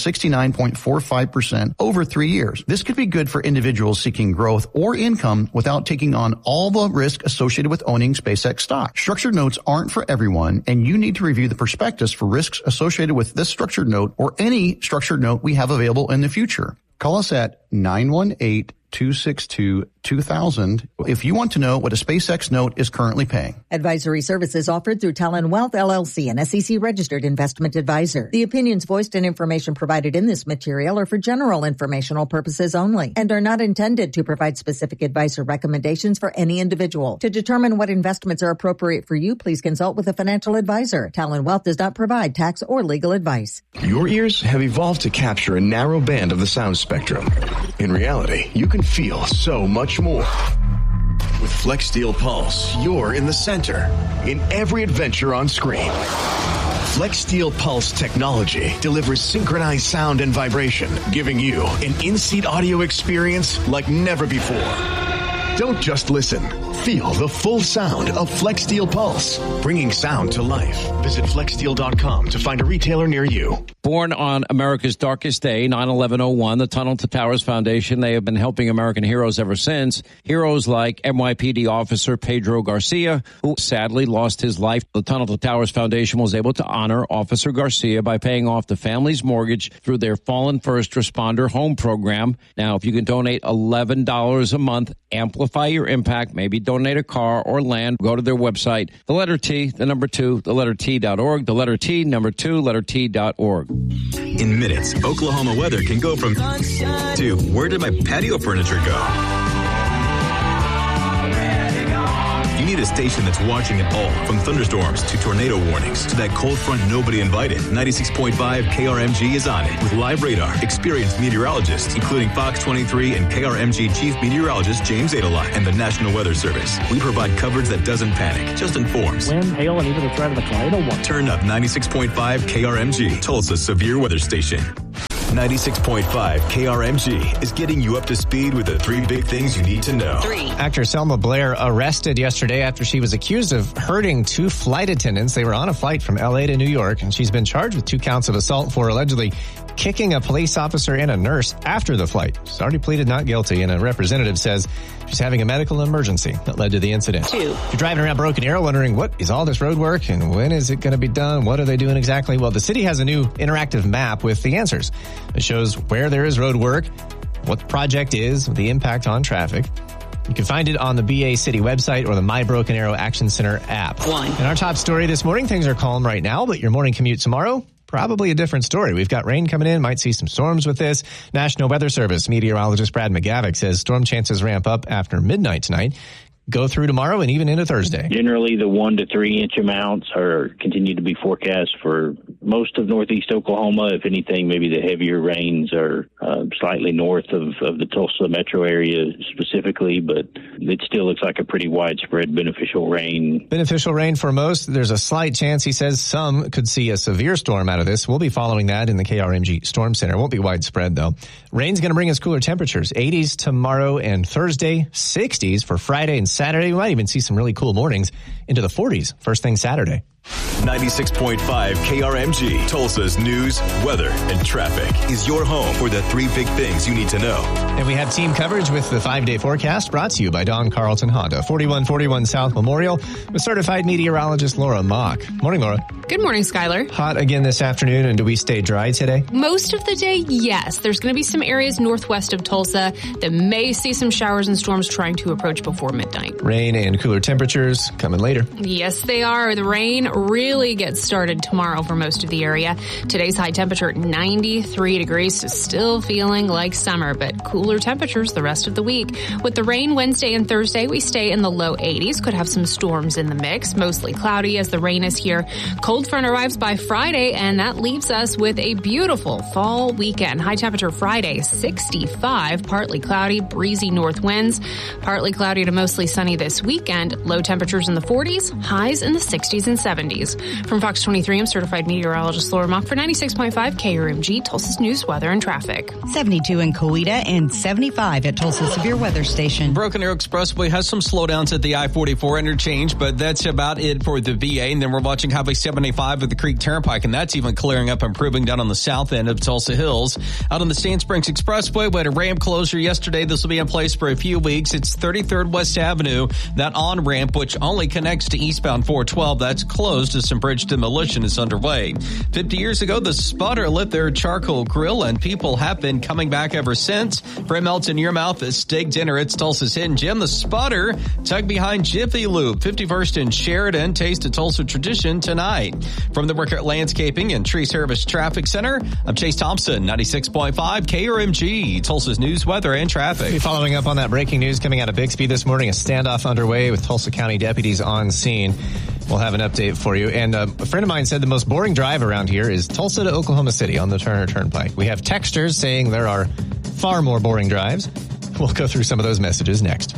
69.45% over 3 years. This could be good for individuals seeking growth or income without taking on all the risk associated with owning SpaceX stock. Structured notes aren't for everyone, and you need to review the prospectus for risks associated with this structured note or any structured note we have available in the future. Call us at 918-262-2000 2000 if you want to know what a SpaceX note is currently paying. Advisory services offered through Talon Wealth, LLC, an SEC-registered investment advisor. The opinions voiced and information provided in this material are for general informational purposes only and are not intended to provide specific advice or recommendations for any individual. To determine what investments are appropriate for you, please consult with a financial advisor. Talon Wealth does not provide tax or legal advice. Your ears have evolved to capture a narrow band of the sound spectrum. In reality, you can feel so much more. With FlexSteel Pulse, you're in the center in every adventure on screen. FlexSteel Pulse technology delivers synchronized sound and vibration, giving you an in-seat audio experience like never before. Don't just listen. Feel the full sound of FlexSteel Pulse, bringing sound to life. Visit FlexSteel.com to find a retailer near you. Born on America's darkest day, 9/11/01, the Tunnel to Towers Foundation, they have been helping American heroes ever since. Heroes like NYPD officer Pedro Garcia, who sadly lost his life. The Tunnel to Towers Foundation was able to honor Officer Garcia by paying off the family's mortgage through their Fallen First Responder Home Program. Now, if you can donate $11 a month, amplify your impact, maybe donate a car or land, go to their website, the letter T, the number 2, the letter T.org, the letter T, number 2, letter T.org. In minutes, Oklahoma weather can go from to where did my patio furniture go? You need a station that's watching it all, from thunderstorms to tornado warnings to that cold front nobody invited. 96.5 KRMG is on it with live radar, experienced meteorologists, including Fox 23 and KRMG Chief Meteorologist James Adelot and the National Weather Service. We provide coverage that doesn't panic, just informs. Wind, hail, and even the threat of a tornado warning. Turn up 96.5 KRMG, Tulsa's severe weather station. 96.5 KRMG is getting you up to speed with the 3 big things you need to know. 3. Actor Selma Blair arrested yesterday after she was accused of hurting 2 flight attendants. They were on a flight from L.A. to New York, and she's been charged with 2 counts of assault for allegedly kicking a police officer and a nurse after the flight. She's already pleaded not guilty, and a representative says she's having a medical emergency that led to the incident. 2. If you're driving around Broken Arrow wondering what is all this road work and when is it going to be done? What are they doing exactly? Well, the city has a new interactive map with the answers. It shows where there is road work, what the project is, the impact on traffic. You can find it on the BA City website or the My Broken Arrow Action Center app. 1. In our top story this morning, things are calm right now, but your morning commute tomorrow, probably a different story. We've got rain coming in, might see some storms with this. National Weather Service meteorologist Brad McGavick says storm chances ramp up after midnight tonight, go through tomorrow and even into Thursday. Generally, the 1 to 3 inch amounts are continue to be forecast for most of northeast Oklahoma. If anything, maybe the heavier rains are slightly north of the Tulsa metro area specifically, but it still looks like a pretty widespread beneficial rain. Beneficial rain for most. There's a slight chance, he says, some could see a severe storm out of this. We'll be following that in the KRMG Storm Center. It won't be widespread, though. Rain's going to bring us cooler temperatures. 80s tomorrow and Thursday, 60s for Friday and Saturday. We might even see some really cool mornings into the 40s first thing Saturday. 96.5 KRMG, Tulsa's news, weather, and traffic is your home for the 3 big things you need to know. And we have team coverage with the 5-day forecast brought to you by Don Carlton Honda, 4141 South Memorial, with certified meteorologist Laura Mock. Morning, Laura. Good morning, Skylar. Hot again this afternoon, and do we stay dry today? Most of the day, yes. There's going to be some areas northwest of Tulsa that may see some showers and storms trying to approach before midnight. Rain and cooler temperatures coming later. Yes, they are. The rain really gets started tomorrow for most of the area. Today's high temperature at 93 degrees, so still feeling like summer, but cooler temperatures the rest of the week. With the rain Wednesday and Thursday, we stay in the low 80s. Could have some storms in the mix, mostly cloudy as the rain is here. Cold front arrives by Friday, and that leaves us with a beautiful fall weekend. High temperature Friday, 65, partly cloudy, breezy north winds. Partly cloudy to mostly sunny this weekend. Low temperatures in the 40s, highs in the 60s and 70s. From Fox 23, I'm certified meteorologist Laura Mock for 96.5 KRMG, Tulsa's news, weather, and traffic. 72 in Coweta and 75 at Tulsa Severe Weather Station. Broken Arrow Expressway has some slowdowns at the I-44 interchange, but that's about it for the VA. And then we're watching Highway 75 at the Creek Turnpike, and that's even clearing up, improving down on the south end of Tulsa Hills. Out on the Sand Springs Expressway, we had a ramp closure yesterday. This will be in place for a few weeks. It's 33rd West Avenue, that on-ramp, which only connects to eastbound 412. That's closed closed as some bridge demolition is underway. 50 years ago, the Sputter lit their charcoal grill, and people have been coming back ever since. For melts in your mouth, a steak dinner at Tulsa's Hidden Gem. The Sputter, tucked behind Jiffy Lube, 51st and Sheridan. Taste of Tulsa tradition tonight. From the Rickert Landscaping and Tree Service Traffic Center, I'm Chase Thompson, 96.5 KRMG, Tulsa's news, weather, and traffic. Following up on that breaking news coming out of Bixby this morning, a standoff underway with Tulsa County deputies on scene. We'll have an update for you. And a friend of mine said the most boring drive around here is Tulsa to Oklahoma City on the Turner Turnpike. We have texters saying there are far more boring drives. We'll go through some of those messages next.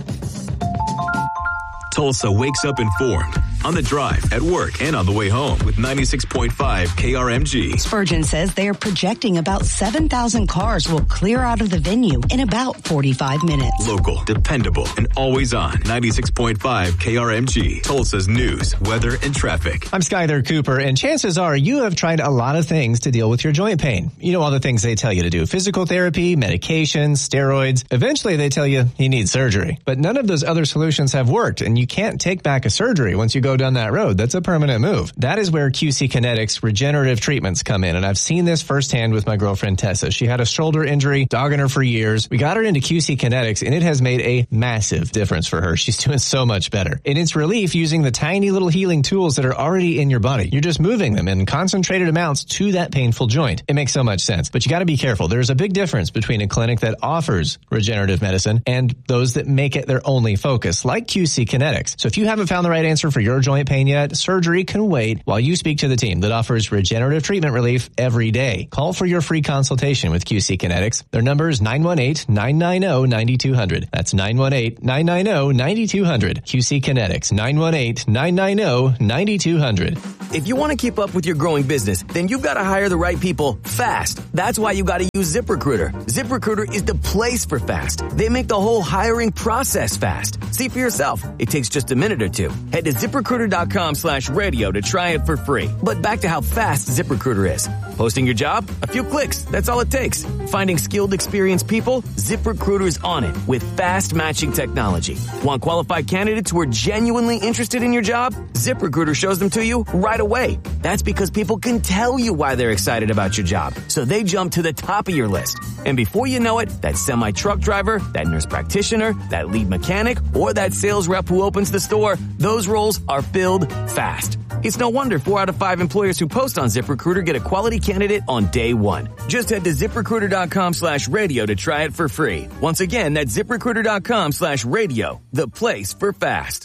Tulsa wakes up informed on the drive, at work, and on the way home with 96.5 KRMG. Spurgeon says they are projecting about 7,000 cars will clear out of the venue in about 45 minutes. Local, dependable, and always on 96.5 KRMG. Tulsa's news, weather, and traffic. I'm Skyler Cooper, and chances are you have tried a lot of things to deal with your joint pain. You know all the things they tell you to do. Physical therapy, medications, steroids. Eventually they tell you need surgery. But none of those other solutions have worked, and you can't take back a surgery once you go down that road. That's a permanent move. That is where QC Kinetics regenerative treatments come in, and I've seen this firsthand with my girlfriend Tessa. She had a shoulder injury, dogging her for years. We got her into QC Kinetics, and it has made a massive difference for her. She's doing so much better. And it's relief using the tiny little healing tools that are already in your body. You're just moving them in concentrated amounts to that painful joint. It makes so much sense, but you got to be careful. There's a big difference between a clinic that offers regenerative medicine and those that make it their only focus, like QC Kinetics. So if you haven't found the right answer for your joint pain yet, surgery can wait while you speak to the team that offers regenerative treatment relief every day. Call for your free consultation with QC Kinetics. Their number is 918-990-9200. That's 918-990-9200. QC Kinetics, 918-990-9200. If you want to keep up with your growing business, then you've got to hire the right people fast. That's why you got to use ZipRecruiter. ZipRecruiter is the place for fast. They make the whole hiring process fast. See for yourself. It takes just a minute or two. Head to ZipRecruiter.com/radio to try it for free. But back to how fast ZipRecruiter is. Posting your job? A few clicks. That's all it takes. Finding skilled, experienced people? ZipRecruiter is on it with fast matching technology. Want qualified candidates who are genuinely interested in your job? ZipRecruiter shows them to you right away. That's because people can tell you why they're excited about your job. So they jump to the top of your list. And before you know it, that semi-truck driver, that nurse practitioner, that lead mechanic, or that sales rep who opens the store, those roles are filled fast. It's no wonder 4 out of 5 employers who post on ZipRecruiter get a quality candidate on day one. Just head to ZipRecruiter.com/radio to try it for free. Once again, that's ZipRecruiter.com/radio, the place for fast.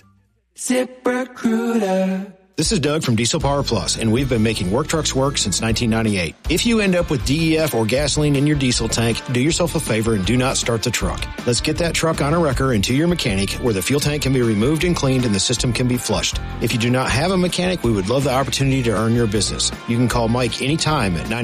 ZipRecruiter. This is Doug from Diesel Power Plus, and we've been making work trucks work since 1998. If you end up with DEF or gasoline in your diesel tank, do yourself a favor and do not start the truck. Let's get that truck on a wrecker and to your mechanic where the fuel tank can be removed and cleaned and the system can be flushed. If you do not have a mechanic, we would love the opportunity to earn your business. You can call Mike anytime at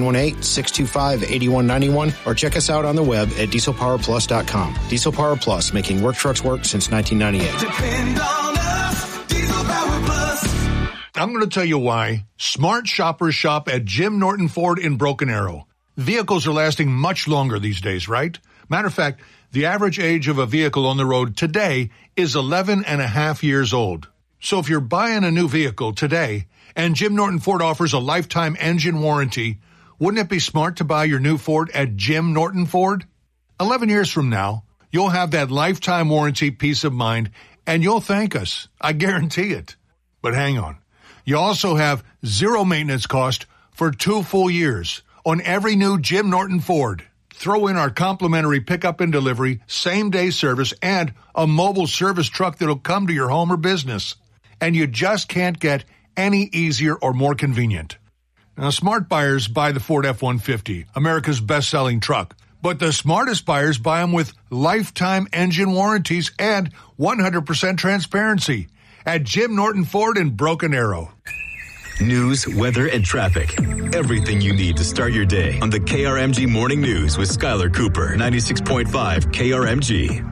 918-625-8191 or check us out on the web at dieselpowerplus.com. Diesel Power Plus, making work trucks work since 1998. Depend on us, Diesel Power Plus. I'm going to tell you why. Smart shoppers shop at Jim Norton Ford in Broken Arrow. Vehicles are lasting much longer these days, right? Matter of fact, the average age of a vehicle on the road today is 11 and a half years old. So if you're buying a new vehicle today and Jim Norton Ford offers a lifetime engine warranty, wouldn't it be smart to buy your new Ford at Jim Norton Ford? 11 years from now, you'll have that lifetime warranty peace of mind, and you'll thank us. I guarantee it. But hang on. You also have zero maintenance cost for 2 full years on every new Jim Norton Ford. Throw in our complimentary pickup and delivery, same-day service, and a mobile service truck that'll come to your home or business. And you just can't get any easier or more convenient. Now, smart buyers buy the Ford F-150, America's best-selling truck. But the smartest buyers buy them with lifetime engine warranties and 100% transparency at Jim Norton Ford in Broken Arrow. News, weather, and traffic. Everything you need to start your day on the KRMG Morning News with Skyler Cooper, 96.5 KRMG.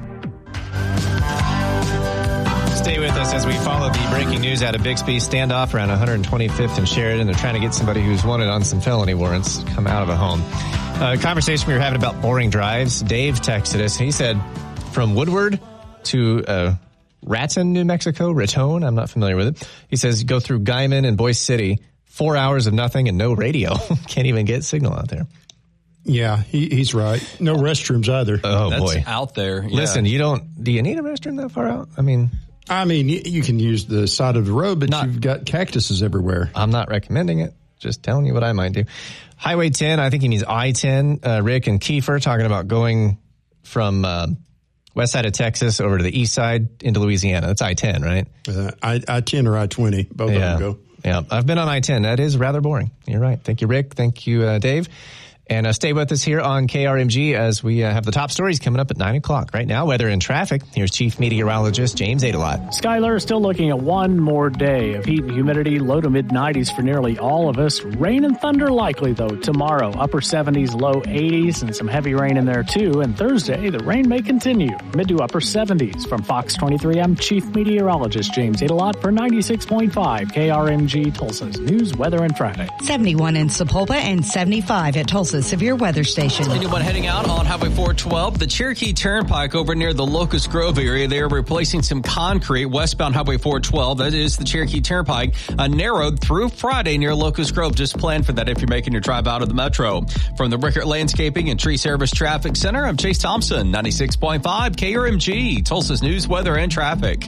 Stay with us as we follow the breaking news out of Bixby. Standoff around 125th and Sheridan. They're trying to get somebody who's wanted on some felony warrants come out of a home. Conversation we were having about boring drives. Dave texted us. He said from Woodward to Raton, New Mexico. Raton, I'm not familiar with it. He says go through Guyman and Boise City, 4 hours of nothing and no radio. Can't even get signal out there. Yeah, he's right. No restrooms either. Oh, That's boy. out there. Yeah. Listen, do you need a restroom that far out? I mean, you can use the side of the road, but you've got cactuses everywhere. I'm not recommending it. Just telling you what I might do. Highway 10, I think he means I-10. Rick and Kiefer talking about going from west side of Texas over to the east side into Louisiana. That's I-10, right? I-10 or I-20. Both of them go. Yeah, I've been on I-10. That is rather boring. You're right. Thank you, Rick. Thank you, Dave. And stay with us here on KRMG as we have the top stories coming up at 9 o'clock. Right now, weather and traffic. Here's Chief Meteorologist James Adelot. Skylar is still looking at one more day of heat and humidity, low to mid-90s for nearly all of us. Rain and thunder likely, though, tomorrow. Upper 70s, low 80s, and some heavy rain in there, too. And Thursday, the rain may continue. Mid to upper 70s. From Fox 23, I'm Chief Meteorologist James Adelot for 96.5 KRMG, Tulsa's news, weather, and traffic. 71 in Sepulpa and 75 at Tulsa Severe Weather Station. Anyone heading out on Highway 412, the Cherokee Turnpike over near the Locust Grove area, they are replacing some concrete westbound Highway 412. That is the Cherokee Turnpike, narrowed through Friday near Locust Grove. Just plan for that if you're making your drive out of the metro. From the Rickert Landscaping and Tree Service Traffic Center, I'm Chase Thompson, 96.5 KRMG, Tulsa's news, weather, and traffic.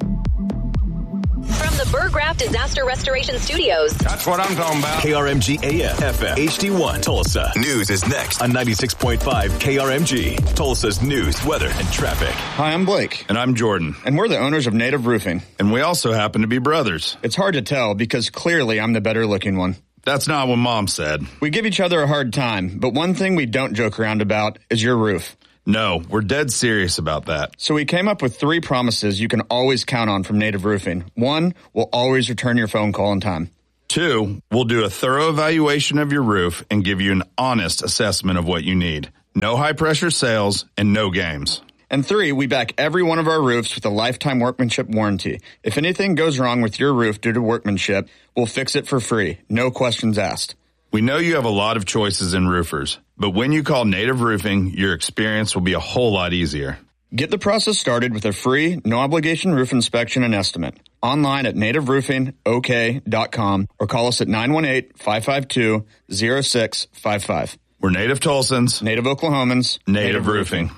From the Burr Graff Disaster Restoration Studios. That's what I'm talking about. KRMG AM, FM, HD1, Tulsa. News is next on 96.5 KRMG, Tulsa's news, weather, and traffic. Hi, I'm Blake. And I'm Jordan. And we're the owners of Native Roofing. And we also happen to be brothers. It's hard to tell because clearly I'm the better looking one. That's not what Mom said. We give each other a hard time, but one thing we don't joke around about is your roof. No, we're dead serious about that. So we came up with 3 promises you can always count on from Native Roofing. 1, we'll always return your phone call in time. 2, we'll do a thorough evaluation of your roof and give you an honest assessment of what you need. No high-pressure sales and no games. And 3, we back every one of our roofs with a lifetime workmanship warranty. If anything goes wrong with your roof due to workmanship, we'll fix it for free. No questions asked. We know you have a lot of choices in roofers, but when you call Native Roofing, your experience will be a whole lot easier. Get the process started with a free, no-obligation roof inspection and estimate. Online at nativeroofingok.com or call us at 918-552-0655. We're Native Tulsans. Native Oklahomans. Native Roofing.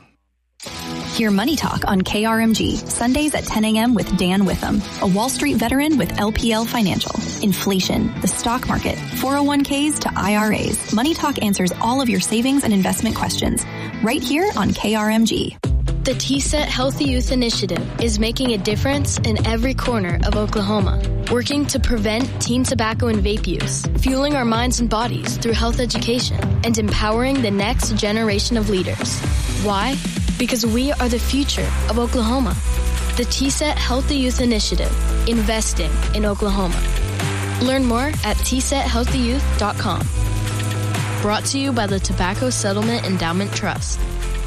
Hear Money Talk on KRMG, Sundays at 10 a.m. with Dan Witham, a Wall Street veteran with LPL Financial. Inflation, the stock market, 401ks to IRAs. Money Talk answers all of your savings and investment questions right here on KRMG. The TSET Healthy Youth Initiative is making a difference in every corner of Oklahoma, working to prevent teen tobacco and vape use, fueling our minds and bodies through health education, and empowering the next generation of leaders. Why? Because we are the future of Oklahoma. The TSET Healthy Youth Initiative, investing in Oklahoma. Learn more at tsethealthyyouth.com. Brought to you by the Tobacco Settlement Endowment Trust.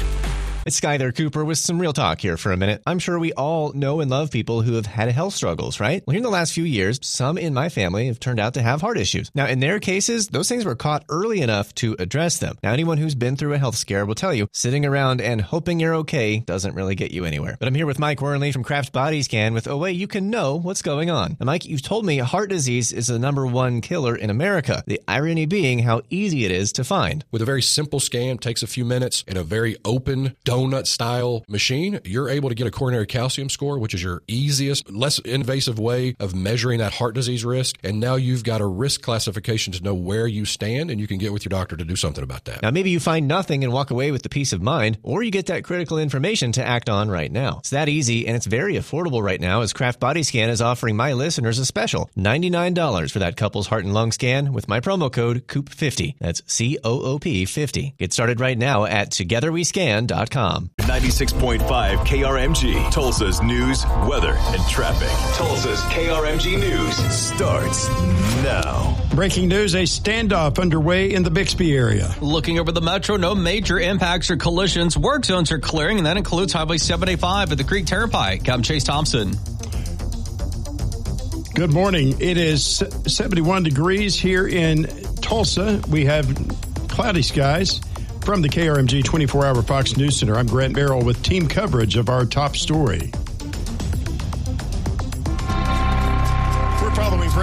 It's Skyler Cooper with some real talk here for a minute. I'm sure we all know and love people who have had health struggles, right? Well, here in the last few years, some in my family have turned out to have heart issues. Now, in their cases, those things were caught early enough to address them. Now, anyone who's been through a health scare will tell you, sitting around and hoping you're okay doesn't really get you anywhere. But I'm here with Mike Wernley from Kraft Body Scan with a way you can know what's going on. Now, Mike, you've told me heart disease is the #1 killer in America. The irony being how easy it is to find. With a very simple scan, takes a few minutes, and a very open donut-style machine, you're able to get a coronary calcium score, which is your easiest, less invasive way of measuring that heart disease risk. And now you've got a risk classification to know where you stand, and you can get with your doctor to do something about that. Now, maybe you find nothing and walk away with the peace of mind, or you get that critical information to act on right now. It's that easy, and it's very affordable right now, as Kraft Body Scan is offering my listeners a special $99 for that couple's heart and lung scan with my promo code COOP50. That's COOP50. Get started right now at togetherwescan.com. 96.5 KRMG, Tulsa's news, weather, and traffic. Tulsa's KRMG News starts now. Breaking news, a standoff underway in the Bixby area. Looking over the metro, no major impacts or collisions. Work zones are clearing, and that includes Highway 75 at the Creek Turnpike. I'm Chase Thompson. Good morning. It is 71 degrees here in Tulsa. We have cloudy skies. From the KRMG 24-hour Fox News Center, I'm Grant Merrill with team coverage of our top story.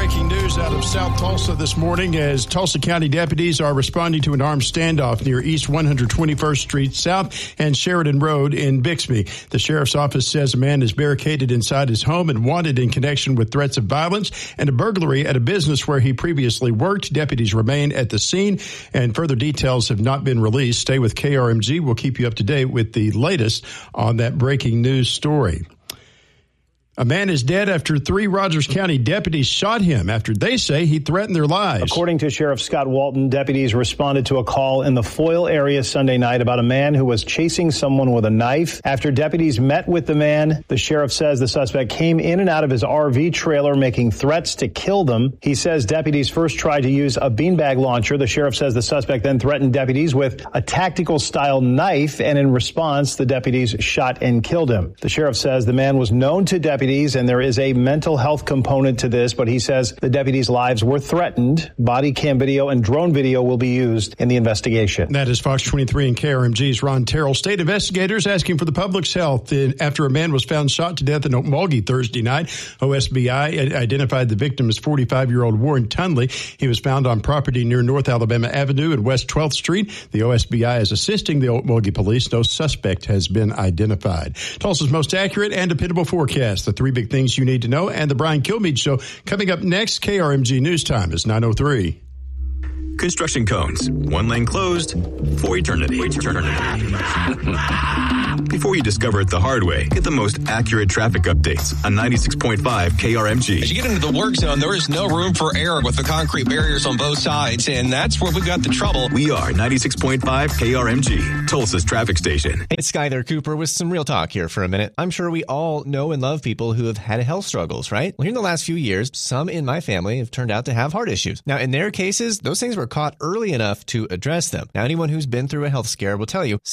breaking news out of South Tulsa this morning as Tulsa County deputies are responding to an armed standoff near East 121st Street South and Sheridan Road in Bixby. The sheriff's office says a man is barricaded inside his home and wanted in connection with threats of violence and a burglary at a business where he previously worked. Deputies remain at the scene, and further details have not been released. Stay with KRMG. We'll keep you up to date with the latest on that breaking news story. A man is dead after 3 Rogers County deputies shot him after they say he threatened their lives. According to Sheriff Scott Walton, deputies responded to a call in the Foyle area Sunday night about a man who was chasing someone with a knife. After deputies met with the man, the sheriff says the suspect came in and out of his RV trailer making threats to kill them. He says deputies first tried to use a beanbag launcher. The sheriff says the suspect then threatened deputies with a tactical style knife, and in response, the deputies shot and killed him. The sheriff says the man was known to deputies, and there is a mental health component to this, but he says the deputies' lives were threatened. Body cam video and drone video will be used in the investigation. That is Fox 23 and KRMG's Ron Terrell. State investigators asking for the public's health after a man was found shot to death in Okmulgee Thursday night. OSBI identified the victim as 45-year-old Warren Tunley. He was found on property near North Alabama Avenue and West 12th Street. The OSBI is assisting the Okmulgee police. No suspect has been identified. Tulsa's most accurate and dependable forecast. The 3 big things you need to know, and the Brian Kilmeade Show coming up next. KRMG News Time is 9:03. Construction cones. 1 lane closed for eternity. Before you discover it the hard way, get the most accurate traffic updates on 96.5 KRMG. As you get into the work zone, there is no room for error with the concrete barriers on both sides, and that's where we've got the trouble. We are 96.5 KRMG, Tulsa's traffic station. Hey, it's Skyler Cooper with some real talk here for a minute. I'm sure we all know and love people who have had health struggles, right? Well, here in the last few years, some in my family have turned out to have heart issues. Now, in their cases, those things were caught early enough to address them. Now, anyone who's been through a health scare will tell you